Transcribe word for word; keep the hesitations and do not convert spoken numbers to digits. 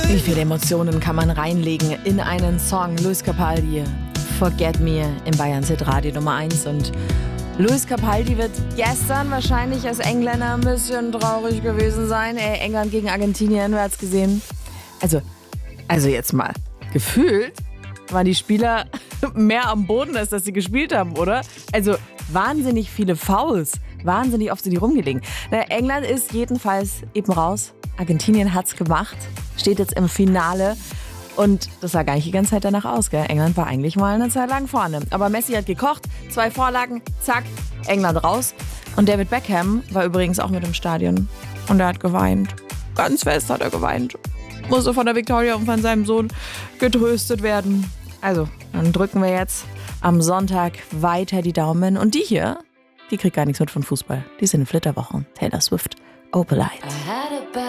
Wie viele Emotionen kann man reinlegen in einen Song? Luis Capaldi, Forget Me im Bayern Hit Radio Nummer eins. Und Luis Capaldi wird gestern wahrscheinlich als Engländer ein bisschen traurig gewesen sein. Ey, England gegen Argentinien, wer hat's gesehen? Also, also jetzt mal, gefühlt waren die Spieler mehr am Boden, als dass sie gespielt haben, oder? Also wahnsinnig viele Fouls, wahnsinnig oft sind die rumgelegen. Na, England ist jedenfalls eben raus. Argentinien hat's gemacht, steht jetzt im Finale. Und das sah gar nicht die ganze Zeit danach aus, gell? England war eigentlich mal eine Zeit lang vorne. Aber Messi hat gekocht, zwei Vorlagen, zack, England raus. Und David Beckham war übrigens auch mit im Stadion. Und er hat geweint. Ganz fest hat er geweint. Musste von der Victoria und von seinem Sohn getröstet werden. Also, dann drücken wir jetzt am Sonntag weiter die Daumen. Und die hier, die kriegt gar nichts mit von Fußball. Die sind in Flitterwochen. Taylor Swift, Opalite.